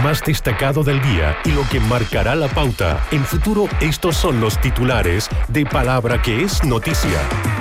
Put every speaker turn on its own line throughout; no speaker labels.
más destacado del día y lo que marcará la pauta. En Futuro, estos son los titulares de Palabra que es noticia.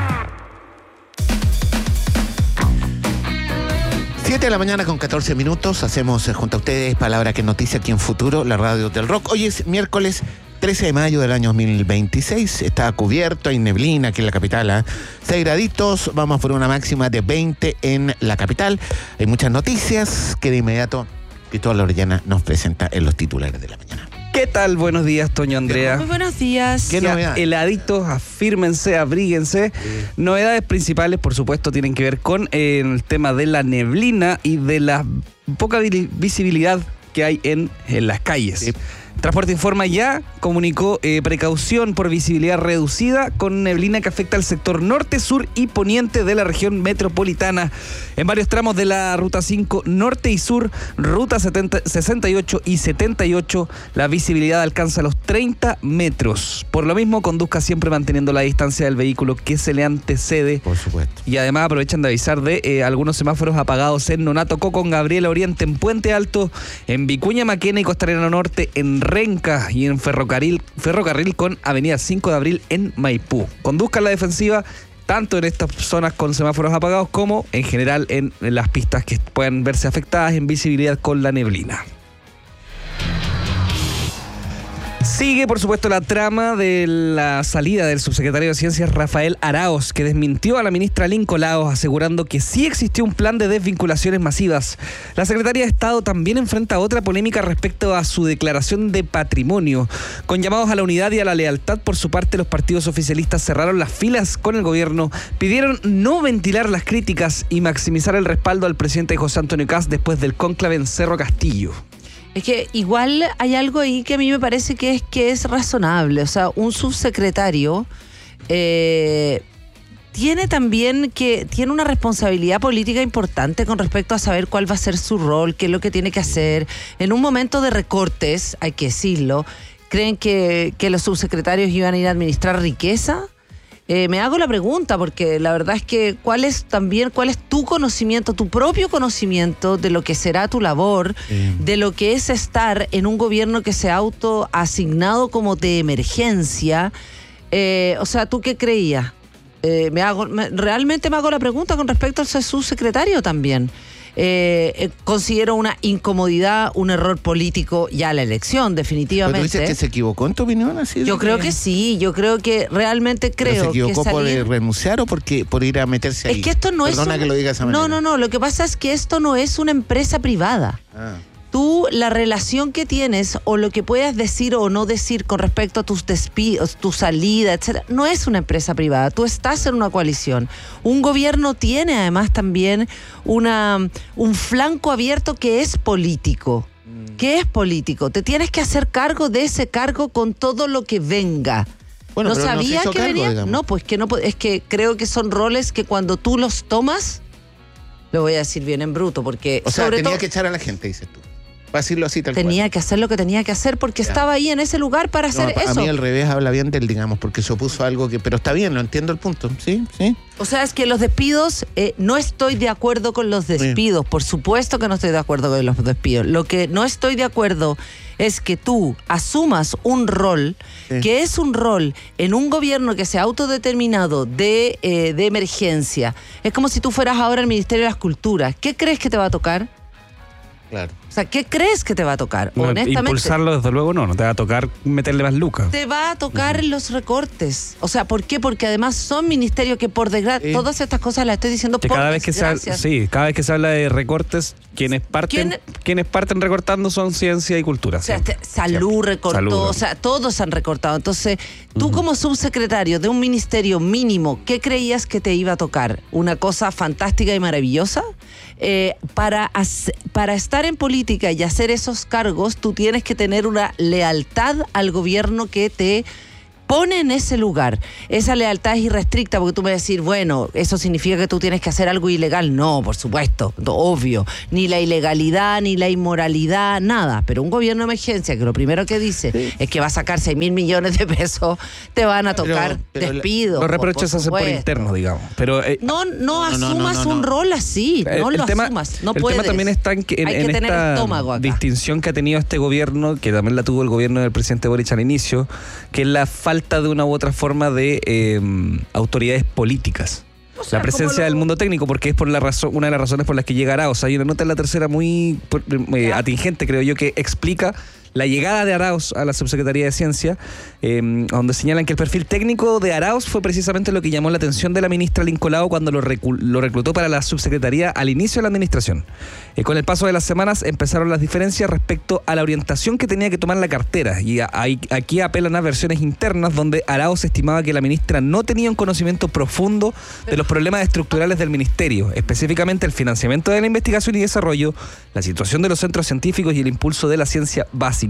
7 de la mañana con 14 minutos. Hacemos junto a ustedes Palabra que es noticia aquí en Futuro, la radio del rock. Hoy es miércoles 13 de mayo del año 2026. Está cubierto, hay neblina aquí en la capital. 6 graditos, vamos por una máxima de 20 en la capital. Hay muchas noticias que de inmediato Cristóbal Orellana nos presenta en los titulares de la mañana.
¿Qué tal? Buenos días, Toño Andrea.
Muy buenos días.
¿Qué novedades?
Heladitos, afírmense, abríguense. Novedades principales, por supuesto, tienen que ver con el tema de la neblina y de la poca visibilidad que hay en las calles.
Sí.
Transporte Informa ya comunicó precaución por visibilidad reducida con neblina que afecta al sector norte, sur y poniente de la región metropolitana. En varios tramos de la Ruta 5 Norte y Sur, Ruta 68 y 78, la visibilidad alcanza los 30 metros. Por lo mismo, conduzca siempre manteniendo la distancia del vehículo que se le antecede.
Por supuesto.
Y además aprovechan de avisar de algunos semáforos apagados en Nonato, Cocón, Gabriela Oriente, en Puente Alto, en Vicuña Maquena y Costa Arenas Norte, en Renca y en Ferrocarril con Avenida 5 de Abril en Maipú. Conduzcan la defensiva tanto en estas zonas con semáforos apagados como en general en las pistas que puedan verse afectadas en visibilidad con la neblina. Sigue, por supuesto, la trama de la salida del subsecretario de Ciencias Rafael Araoz, que desmintió a la ministra Lincoln Laos, asegurando que sí existió un plan de desvinculaciones masivas. La secretaria de Estado también enfrenta otra polémica respecto a su declaración de patrimonio. Con llamados a la unidad y a la lealtad por su parte, los partidos oficialistas cerraron las filas con el gobierno, pidieron no ventilar las críticas y maximizar el respaldo al presidente José Antonio Kast después del cónclave en Cerro Castillo.
Es que igual hay algo ahí que a mí me parece que es razonable. O sea, un subsecretario tiene una responsabilidad política importante con respecto a saber cuál va a ser su rol, qué es lo que tiene que hacer. En un momento de recortes, hay que decirlo, ¿creen que los subsecretarios iban a ir a administrar riqueza? Me hago la pregunta porque la verdad es que ¿cuál es tu conocimiento, tu propio conocimiento de lo que será tu labor, de lo que es estar en un gobierno que se ha autoasignado como de emergencia? O sea, ¿tú qué creías? Realmente me hago la pregunta con respecto al subsecretario también. Considero una incomodidad, un error político ya la elección, definitivamente.
¿Pero tú dices que se equivocó en tu opinión? Así
yo creo que sí, yo creo que realmente creo que
¿se equivocó por renunciar o por ir a meterse ahí?
Es que esto no
Perdona que lo diga de esa manera.
No, lo que pasa es que esto no es una empresa privada. Tú, la relación que tienes o lo que puedas decir o no decir con respecto a tus despidos, tu salida, etcétera, no es una empresa privada. Tú estás en una coalición. Un gobierno tiene además también un flanco abierto que es político. ¿Qué es político? Te tienes que hacer cargo de ese cargo con todo lo que venga.
Bueno,
¿No
pero
sabía
no se hizo
que
cargo,
venía?
digamos.
No, pues que no, es que creo que son roles que cuando tú los tomas, lo voy a decir bien en bruto, porque
O sea,
sobre
tenía
todo,
que echar a la gente, dices tú. Para decirlo así, tal
tenía
cual.
que hacer lo que tenía que hacer porque estaba ahí en ese lugar para hacer
A
eso.
mí al revés habla bien del, digamos, porque se opuso a algo que... Pero está bien, lo entiendo el punto. ¿Sí?
O sea, es que los despidos, no estoy de acuerdo con los despidos. Por supuesto que no estoy de acuerdo con los despidos. Lo que no estoy de acuerdo es que tú asumas un rol, que es un rol en un gobierno que se ha autodeterminado de emergencia. Es como si tú fueras ahora al Ministerio de las Culturas. ¿Qué crees que te va a tocar?
Claro.
O sea, ¿qué crees que te va a tocar?
No,
Honestamente.
impulsarlo, desde luego, no te va a tocar meterle más lucas.
Te va a tocar los recortes. O sea, ¿por qué? Porque además son ministerios que por desgracia, todas estas cosas las estoy diciendo
Que
por
cada vez que
desgracia.
cada vez que se habla de recortes, quienes parten recortando son ciencia y cultura.
O sea, salud recortó,
Salud.
o sea, todos han recortado. Entonces, tú como subsecretario de un ministerio mínimo, ¿qué creías que te iba a tocar? ¿Una cosa fantástica y maravillosa? Para estar en política y hacer esos cargos, tú tienes que tener una lealtad al gobierno que te pone en ese lugar. Esa lealtad es irrestricta, porque tú me vas a decir, bueno, eso significa que tú tienes que hacer algo ilegal. No, por supuesto, obvio. Ni la ilegalidad, ni la inmoralidad, nada. Pero un gobierno de emergencia que lo primero que dice es que va a sacar 6.000 millones de pesos, te van a tocar despido.
Los reproches se hacen por interno, digamos. Pero,
no asumas un rol así. No lo asumas. No puedes.
El tema también está en esta distinción que ha tenido este gobierno, que también la tuvo el gobierno del presidente Boric al inicio, que es la falta de una u otra forma de autoridades políticas. O sea, la presencia del mundo técnico, porque es por una de las razones por las que llega Arauz. Hay una nota en La Tercera muy atingente, creo yo, que explica la llegada de Arauz a la Subsecretaría de Ciencia, donde señalan que el perfil técnico de Arauz fue precisamente lo que llamó la atención de la ministra Lincoln Lagos cuando lo reclutó para la Subsecretaría al inicio de la administración. Con el paso de las semanas empezaron las diferencias respecto a la orientación que tenía que tomar la cartera, y aquí apelan a versiones internas donde Arauz estimaba que la ministra no tenía un conocimiento profundo de los problemas estructurales del ministerio, específicamente el financiamiento de la investigación y desarrollo, la situación de los centros científicos y el impulso de la ciencia básica.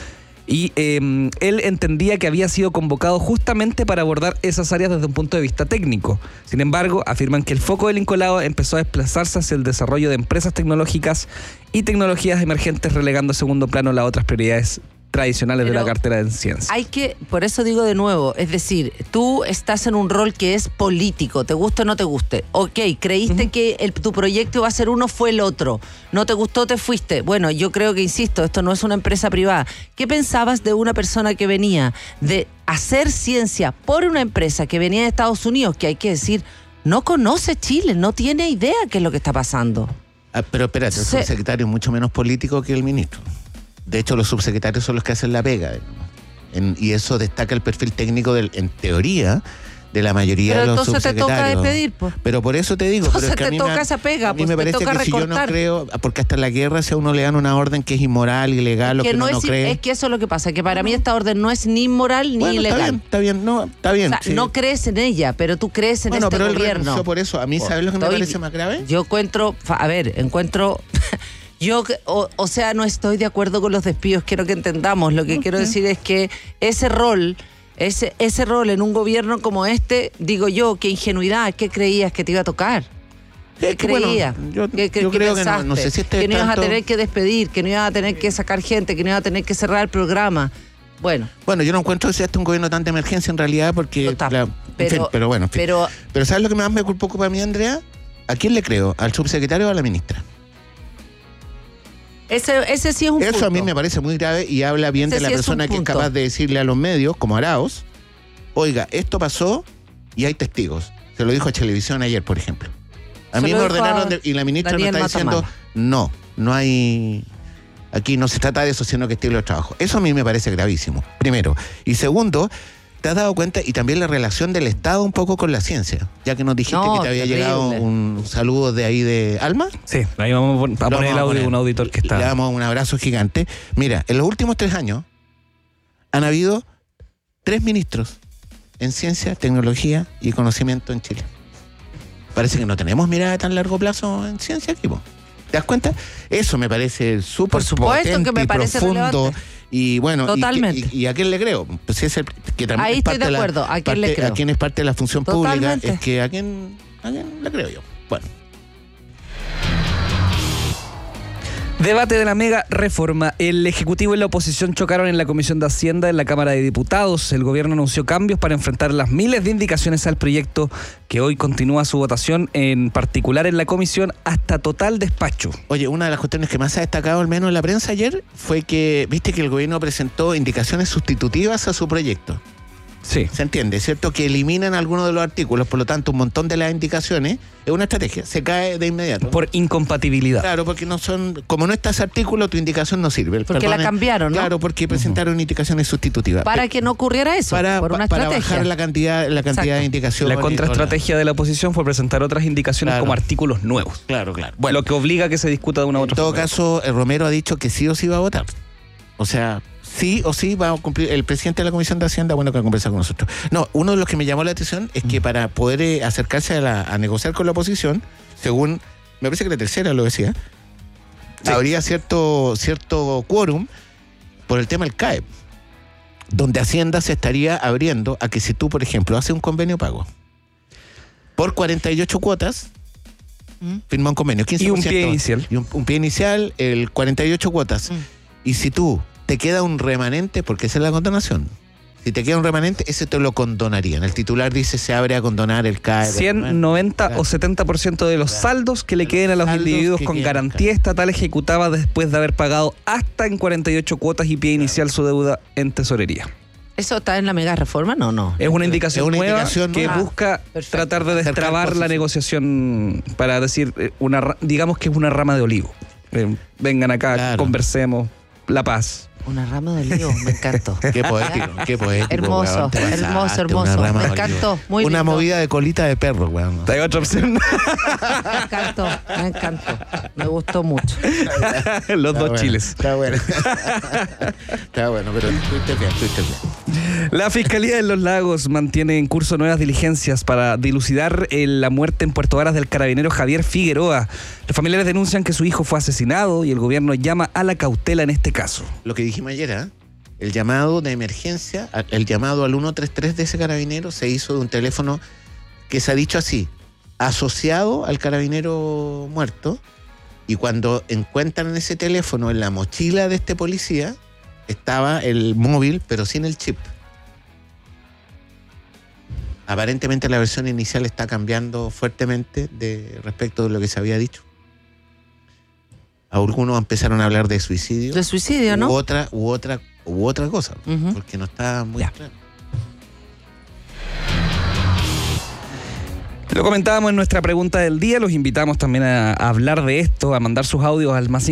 Y él entendía que había sido convocado justamente para abordar esas áreas desde un punto de vista técnico. Sin embargo, afirman que el foco del Lincoln Lagos empezó a desplazarse hacia el desarrollo de empresas tecnológicas y tecnologías emergentes, relegando a segundo plano las otras prioridades tradicionales de la cartera de ciencia.
Por eso digo de nuevo, es decir, tú estás en un rol que es político, te guste o no te guste. Ok, creíste que tu proyecto iba a ser uno, fue el otro. No te gustó, te fuiste. Bueno, yo creo que, insisto, esto no es una empresa privada. ¿Qué pensabas de una persona que venía de hacer ciencia por una empresa que venía de Estados Unidos, que hay que decir, no conoce Chile, no tiene idea qué es lo que está pasando?
Pero espérate, el subsecretario es mucho menos político que el ministro. De hecho, los subsecretarios son los que hacen la pega. Y eso destaca el perfil técnico, en teoría, de la mayoría de los subsecretarios. Pero entonces te toca despedir, pues. Pero por eso te digo.
Entonces
pero es que
te toca esa pega,
a mí me parece que recortar. Si yo no creo, porque hasta en la guerra, si a uno le dan una orden que es inmoral, ilegal, o que no cree.
Es que eso es lo que pasa, que para mí esta orden no es ni inmoral ni ilegal.
Está bien. O sea,
sí. No crees en ella, pero tú crees en este gobierno. Bueno, pero él renunció
por eso. A mí, ¿sabes lo que me parece más grave?
Yo encuentro... O sea, no estoy de acuerdo con los despidos, quiero que entendamos. Lo que quiero decir es que ese rol en un gobierno como este, digo yo, qué ingenuidad, ¿qué creías que te iba a tocar? ¿Qué creías?
Yo creo que no sé si
que no ibas a tener que despedir, que no ibas a tener que sacar gente, que no ibas a tener que cerrar el programa. Bueno,
yo no encuentro que sea un gobierno tan de emergencia en realidad, porque... Pero bueno, pero ¿sabes lo que más me preocupa a mí, Andrea? ¿A quién le creo? ¿Al subsecretario o a la ministra?
Ese sí es un punto.
Eso a mí me parece muy grave y habla bien de la persona que es capaz de decirle a los medios, como Arauz, oiga, esto pasó y hay testigos. Se lo dijo a Televisión ayer, por ejemplo. A mí me ordenaron y la ministra nos está diciendo, no hay... Aquí no se trata de eso, sino que estilo de trabajo. Eso a mí me parece gravísimo, primero. Y segundo, ¿te has dado cuenta? Y también la relación del Estado un poco con la ciencia. Ya que nos dijiste que te había llegado un saludo de ahí de Alma.
Sí, ahí vamos a poner el audio de un auditor que está...
Le damos un abrazo gigante. Mira, en los últimos 3 años han habido 3 ministros en ciencia, tecnología y conocimiento en Chile. Parece que no tenemos mirada de tan largo plazo en ciencia aquí, ¿no? ¿Te das cuenta? Eso me parece súper potente,
que me parece
profundo.
Relevante.
Y bueno,
totalmente.
¿Y a quién le creo? Pues es que también
ahí
es
estoy de acuerdo. ¿A quién le creo?
A quién es parte de la función
totalmente.
pública, es que a quién le creo yo. Bueno.
Debate de la mega reforma. El Ejecutivo y la oposición chocaron en la Comisión de Hacienda en la Cámara de Diputados. El gobierno anunció cambios para enfrentar las miles de indicaciones al proyecto, que hoy continúa su votación, en particular en la comisión, hasta total despacho.
Oye, una de las cuestiones que más se ha destacado, al menos en la prensa ayer, fue que, viste que el gobierno presentó indicaciones sustitutivas a su proyecto.
Sí.
Se entiende, ¿cierto? Que eliminan algunos de los artículos, por lo tanto, un montón de las indicaciones es una estrategia, se cae de inmediato.
Por incompatibilidad.
Claro, porque no son, como no está ese artículo, tu indicación no sirve.
Porque la cambiaron, ¿no?
Claro, porque presentaron indicaciones sustitutivas.
Para que no ocurriera eso, por una estrategia.
Para bajar la cantidad de indicaciones.
La contraestrategia de la oposición fue presentar otras indicaciones como artículos nuevos.
Claro.
Bueno, lo que obliga a que se discuta de una u otra forma.
En todo caso, Romero ha dicho que sí o sí va a votar. O sea... sí o sí va a cumplir el presidente de la Comisión de Hacienda, bueno, que va a conversar con nosotros. No, uno de los que me llamó la atención es que para poder acercarse a negociar con la oposición, según, me parece que la tercera lo decía, habría cierto quórum por el tema del CAEP. donde Hacienda se estaría abriendo a que si tú, por ejemplo, haces un convenio pago por 48 cuotas, firma un convenio, 15%.
Y un pie inicial.
Y un pie inicial, el 48 cuotas. Y si tú te queda un remanente, porque esa es la condonación, si te queda un remanente, ese te lo condonarían. El titular dice se abre a condonar el CAE.
100, 90 o 70% de los saldos que le queden a los individuos con garantía estatal ejecutada después de haber pagado hasta en 48 cuotas y pie inicial su deuda en tesorería.
¿Eso está en la mega reforma? No.
Es una indicación nueva
indicación
que
nueva.
busca
Perfecto.
tratar de destrabar la negociación para decir, digamos que es una rama de olivo. Vengan acá,
Claro.
conversemos, la paz.
Una rama de olivo, me encantó.
Qué poético, qué poético.
Hermoso,
weón, te pasaste,
hermoso.
una rama
Me
de
encantó,
olivo.
muy
Una
lindo.
movida de colita de perro, weón.
¿Hay otra opción?
Me encantó. Me gustó mucho.
Los dos
Bueno,
chiles.
Está bueno. Está bueno, pero estuviste bien.
La Fiscalía de Los Lagos mantiene en curso nuevas diligencias para dilucidar la muerte en Puerto Varas del carabinero Javier Figueroa. Los familiares denuncian que su hijo fue asesinado y el gobierno llama a la cautela en este caso.
Lo que dijimos ayer, ¿eh? El llamado de emergencia, el llamado al 133 de ese carabinero se hizo de un teléfono que se ha dicho así, asociado al carabinero muerto, y cuando encuentran ese teléfono en la mochila de este policía, estaba el móvil, pero sin el chip. Aparentemente la versión inicial está cambiando fuertemente respecto de lo que se había dicho. Algunos empezaron a hablar de suicidio.
De suicidio, ¿no?
U otra cosa,
Ujú.
porque no está muy
Ya.
claro.
Lo comentábamos en nuestra pregunta del día, los invitamos también a hablar de esto, a mandar sus audios al más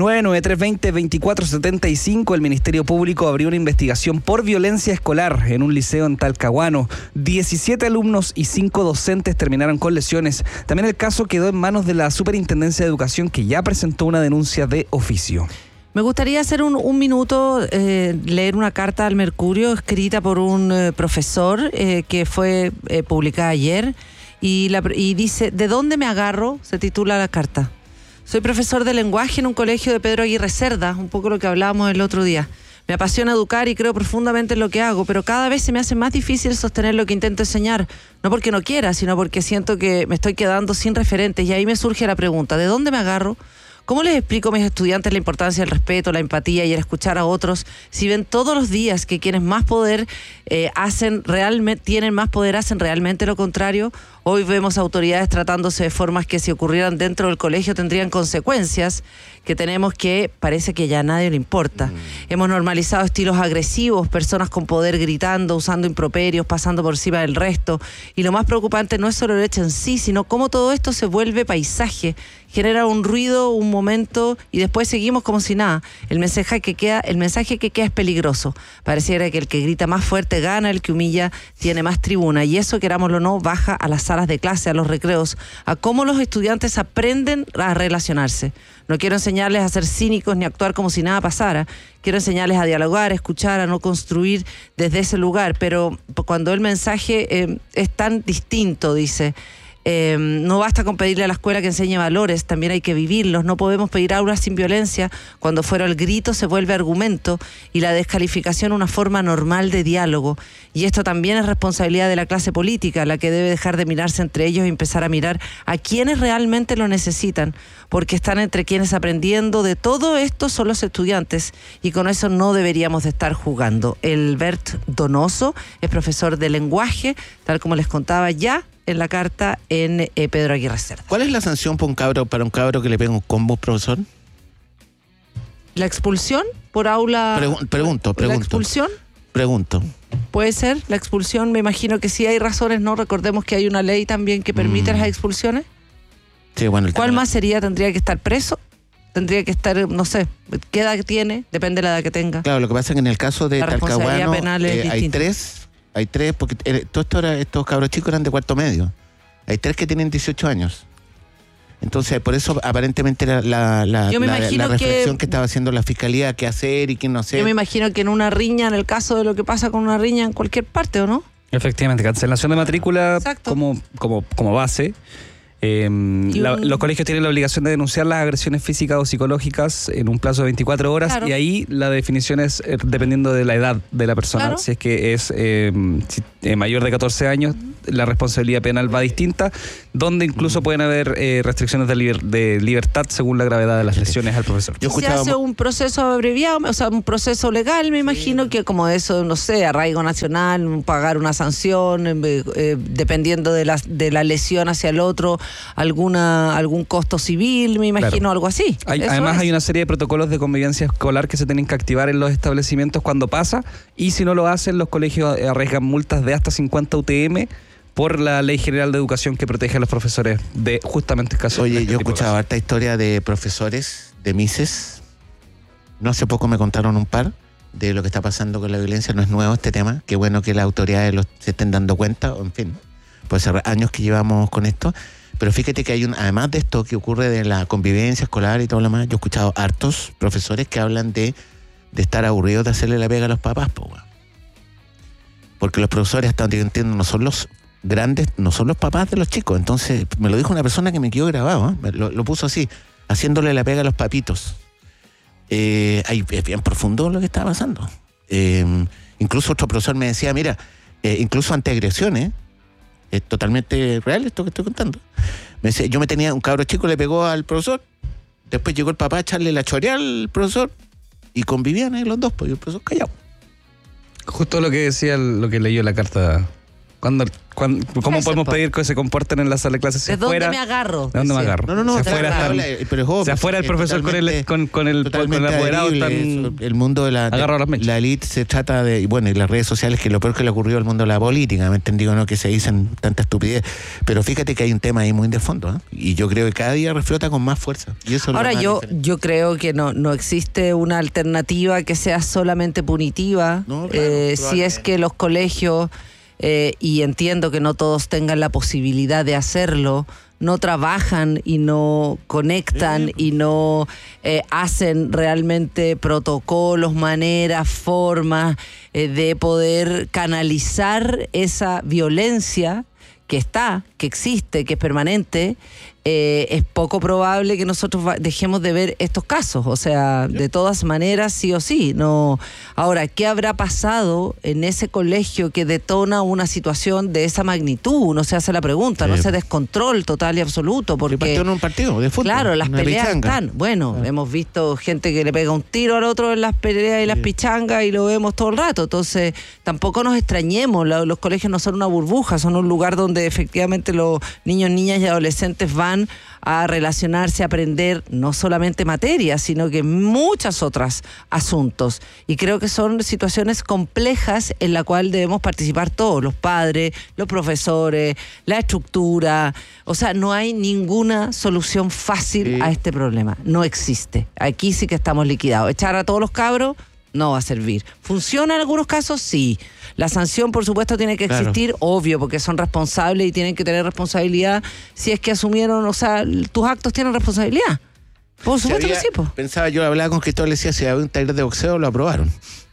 569-9320-2475. El Ministerio Público abrió una investigación por violencia escolar en un liceo en Talcahuano. 17 alumnos y 5 docentes terminaron con lesiones. También el caso quedó en manos de la Superintendencia de Educación, que ya presentó una denuncia de oficio.
Me gustaría hacer un minuto, leer una carta al Mercurio escrita por un profesor que fue publicada ayer y dice, ¿de dónde me agarro? Se titula la carta. Soy profesor de lenguaje en un colegio de Pedro Aguirre Cerda, un poco lo que hablábamos el otro día. Me apasiona educar y creo profundamente en lo que hago, pero cada vez se me hace más difícil sostener lo que intento enseñar. No porque no quiera, sino porque siento que me estoy quedando sin referentes. Y ahí me surge la pregunta, ¿de dónde me agarro? ¿Cómo les explico a mis estudiantes la importancia del respeto, la empatía y el escuchar a otros si ven todos los días que quienes más poder tienen más poder hacen realmente lo contrario? Hoy vemos autoridades tratándose de formas que si ocurrieran dentro del colegio tendrían consecuencias que tenemos que parece que ya a nadie le importa. Hemos normalizado estilos agresivos, personas con poder gritando, usando improperios, pasando por encima del resto. Y lo más preocupante no es solo el hecho en sí, sino cómo todo esto se vuelve paisaje, genera un ruido, un momento y después seguimos como si nada. El mensaje que queda es peligroso. Pareciera que el que grita más fuerte gana, el que humilla tiene más tribuna. Y eso, querámoslo o no, baja a las salas de clase, a los recreos, a cómo los estudiantes aprenden a relacionarse. No quiero enseñarles a ser cínicos ni a actuar como si nada pasara. Quiero enseñarles a dialogar, a escuchar, a no construir desde ese lugar. Pero cuando el mensaje es tan distinto, dice... no basta con pedirle a la escuela que enseñe valores, también hay que vivirlos. No podemos pedir aulas sin violencia cuando fuera el grito se vuelve argumento y la descalificación una forma normal de diálogo. Y esto también es responsabilidad de la clase política, la que debe dejar de mirarse entre ellos y empezar a mirar a quienes realmente lo necesitan, porque están entre quienes aprendiendo de todo esto son los estudiantes y con eso no deberíamos de estar jugando. El Bert Donoso es profesor de lenguaje, tal como les contaba ya en la carta en Pedro Aguirre Cerda.
¿Cuál es la sanción para un cabro que le pega un combo, profesor?
¿La expulsión por aula?
Pregunto.
¿La expulsión?
Pregunto.
Puede ser, la expulsión, me imagino que sí hay razones, ¿no? Recordemos que hay una ley también que permite las expulsiones.
Sí, bueno,
¿Cuál más sería? ¿Tendría que estar preso? ¿Tendría que estar, no sé, qué edad tiene? Depende de la edad que tenga.
Claro, lo que pasa es que en el caso de
La responsabilidad
Talcahuano
penal es
hay
distinta.
tres, porque estos cabros chicos eran de cuarto medio. Hay 3 que tienen 18 años. Entonces, por eso aparentemente la
Yo me imagino
reflexión que estaba haciendo la fiscalía, qué hacer y qué no hacer.
Yo me imagino que en una riña, en el caso de lo que pasa con una riña en cualquier parte, ¿o no?
Efectivamente, cancelación de matrícula
Exacto.
como base. Los colegios tienen la obligación de denunciar las agresiones físicas o psicológicas en un plazo de 24 horas,
Claro.
y ahí la definición es dependiendo de la edad de la persona.
Claro.
Si es que es mayor de 14 años, la responsabilidad penal va distinta, donde incluso pueden haber restricciones de libertad según la gravedad de las lesiones al profesor.
Yo
Se
escuchaba
hace un proceso abreviado, o sea, un proceso legal, me imagino que como eso, no sé, arraigo nacional, pagar una sanción, dependiendo de la lesión hacia el otro, algún costo civil, me imagino,
Claro.
algo así.
Además hay una serie de protocolos de convivencia escolar que se tienen que activar en los establecimientos cuando pasa, y si no lo hacen, los colegios arriesgan multas de hasta 50 UTM por la Ley General de Educación que protege a los profesores de justamente casos.
Oye, yo he escuchado harta historia de profesores, de mises. No hace poco me contaron un par de lo que está pasando con la violencia. No es nuevo este tema. Qué bueno que las autoridades se estén dando cuenta. En fin, pues hace años que llevamos con esto. Pero fíjate que además de esto que ocurre de la convivencia escolar y todo lo demás, yo he escuchado hartos profesores que hablan de estar aburridos de hacerle la pega a los papás, po, weón. Porque los profesores, hasta donde yo entiendo, no son los grandes, no son los papás de los chicos. Entonces, me lo dijo una persona que me quedó grabado, ¿eh? Lo puso así, haciéndole la pega a los papitos. Es bien profundo lo que está pasando. Incluso otro profesor me decía, mira, incluso ante agresiones, es totalmente real esto que estoy contando. Me decía, un cabro chico le pegó al profesor, después llegó el papá a echarle la choreada al profesor y convivían ahí los dos, pues, y el profesor callado.
Justo lo que decía, lo que leyó la carta. ¿Cómo podemos pedir que se comporten en la sala de clases?
¿De dónde me agarro?
¿De dónde me agarro?
No,
Se afuera el profesor con el apoderado tan
el mundo de
agarrado a las mechas.
la élite se trata de, y las redes sociales, que lo peor que le ocurrió al mundo de la política, me entendí, no que se dicen tanta estupidez, pero fíjate que hay un tema ahí muy de fondo, ¿eh? Y yo creo que cada día reflota con más fuerza. Y eso
Ahora
es lo más diferente.
yo creo que no existe una alternativa que sea solamente punitiva.
No, claro,
Si es que los colegios, y entiendo que no todos tengan la posibilidad de hacerlo, no trabajan y no conectan y no hacen realmente protocolos, maneras, formas de poder canalizar esa violencia que existe, que es permanente, es poco probable que nosotros dejemos de ver estos casos. O sea, de todas maneras, sí o sí. No. Ahora, ¿qué habrá pasado en ese colegio que detona una situación de esa magnitud? Uno se hace la pregunta, no ese descontrol total y absoluto. Porque
partió en un partido de fútbol.
claro, las
una
peleas
pichanga.
están. Bueno, hemos visto gente que le pega un tiro al otro en las peleas y las pichangas y lo vemos todo el rato. Entonces, tampoco nos extrañemos. Los colegios no son una burbuja, son un lugar donde efectivamente los niños, niñas y adolescentes van a relacionarse, a aprender no solamente materias, sino que muchos otros asuntos. Y creo que son situaciones complejas en la cual debemos participar todos, los padres, los profesores, la estructura. O sea, no hay ninguna solución fácil a este problema. No existe. Aquí sí que estamos liquidados. Echar a todos los cabros no va a servir. ¿Funciona en algunos casos? Sí. La sanción, por supuesto, tiene que existir, obvio, porque son responsables y tienen que tener responsabilidad si es que asumieron, o sea, tus actos tienen responsabilidad. Por supuesto que sí, pues.
Pensaba, yo hablaba con Cristóbal, le decía, si había un taller de boxeo, lo aprobaron.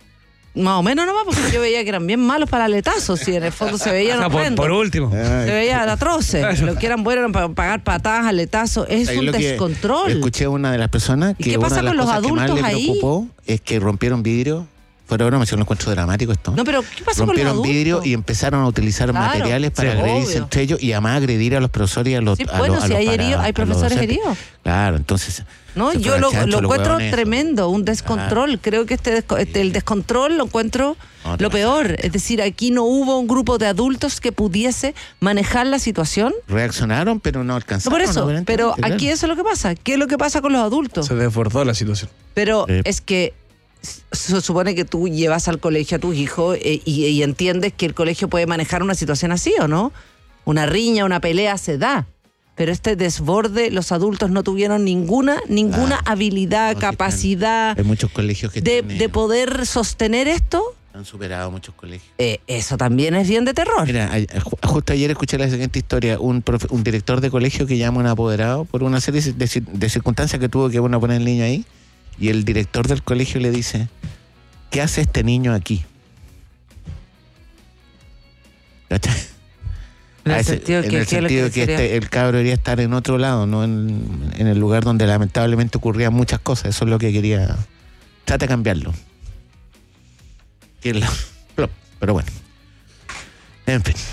Más o menos nomás, porque yo veía que eran bien malos para letazos, y en el fondo se veían
por último.
se veían atroces. Lo que eran buenos eran para pagar patadas, aletazos. Es un descontrol.
Escuché a una de las personas
¿Y
que
qué pasa
una de
con
las
los
cosas que más
adultos
le
ahí?
preocupó es que rompieron vidrio. Fuera broma, si no lo encuentro dramático esto.
No, pero ¿qué pasa con los
rompieron
adultos?
vidrio y empezaron a utilizar
Claro,
materiales para
sí,
agredirse
obvio.
entre ellos y además agredir a los profesores y a los
Sí,
a
bueno,
los- a
si
los
hay
para-
heridos, hay
a los
profesores
docentes.
heridos.
Claro, entonces...
No,
se
yo
fueron
lo
chanchos los
encuentro
hueones.
tremendo, un descontrol. Creo que el descontrol lo encuentro
No,
lo peor. Es decir, aquí no hubo un grupo de adultos que pudiese manejar la situación.
Reaccionaron, pero no
No
alcanzaron.
por eso,
aparentemente,
pero
claro.
aquí eso es lo que pasa. ¿Qué es lo que pasa con los adultos?
Se desbordó la situación.
Pero
Sí.
es que se supone que tú llevas al colegio a tus hijos y entiendes que el colegio puede manejar una situación así, ¿o no? Una riña, una pelea se da. Pero este desborde, los adultos no tuvieron ninguna habilidad,
No, sí
capacidad
Hay muchos colegios que
de poder sostener esto.
han superado muchos colegios.
Eso también es bien de terror.
Mira, justo ayer escuché la siguiente historia. Un director de colegio que llama a un apoderado por una serie de circunstancias que tuvo que poner el niño ahí. Y el director del colegio le dice, ¿qué hace este niño aquí? ¿Cachai?
En el sentido
de que el cabro debería estar en otro lado, no en el lugar donde lamentablemente ocurrían muchas cosas. Eso es lo que quería. Trata de cambiarlo. Pero bueno. En fin.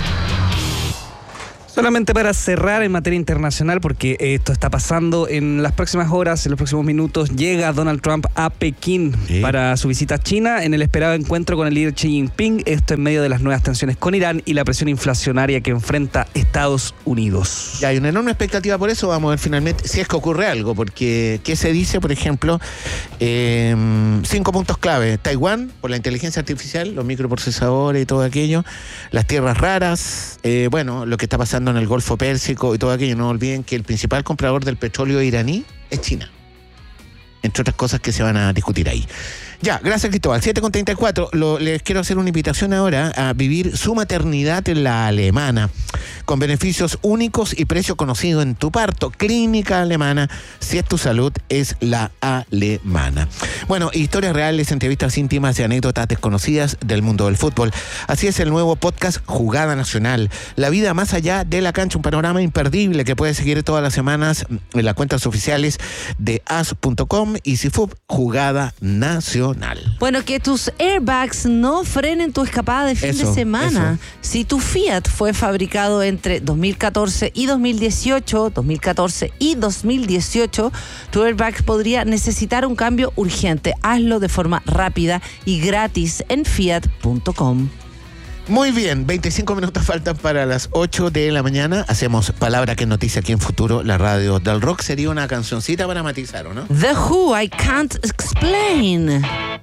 Solamente para cerrar en materia internacional, porque esto está pasando en las próximas horas, en los próximos minutos, llega Donald Trump a Pekín para su visita a China en el esperado encuentro con el líder Xi Jinping. Esto en medio de las nuevas tensiones con Irán y la presión inflacionaria que enfrenta Estados Unidos.
Ya hay una enorme expectativa por eso. Vamos a ver finalmente si es que ocurre algo, porque ¿qué se dice, por ejemplo? 5 puntos clave. Taiwán, por la inteligencia artificial, los microprocesadores y todo aquello, las tierras raras, lo que está pasando en el Golfo Pérsico y todo aquello. No olviden que el principal comprador del petróleo iraní es China, entre otras cosas que se van a discutir ahí. Ya, gracias Cristóbal. 7:34. Les quiero hacer una invitación ahora a vivir su maternidad en la Alemana, con beneficios únicos y precio conocido en tu parto. Clínica Alemana, si es tu salud, es la Alemana. Bueno, historias reales, entrevistas íntimas y anécdotas desconocidas del mundo del fútbol. Así es el nuevo podcast Jugada Nacional. La vida más allá de la cancha, un panorama imperdible que puedes seguir todas las semanas en las cuentas oficiales de as.com y Cifub, Jugada Nacional.
Bueno, que tus airbags no frenen tu escapada de fin de semana. Si tu Fiat fue fabricado entre 2014 y 2018, tu airbag podría necesitar un cambio urgente. Hazlo de forma rápida y gratis en fiat.com.
Muy bien, 25 minutos faltan para las 8 de la mañana. Hacemos Palabra que es Noticia aquí en Futuro, la radio del rock. Sería una cancioncita para matizar, ¿o no?
The Who, I Can't Explain.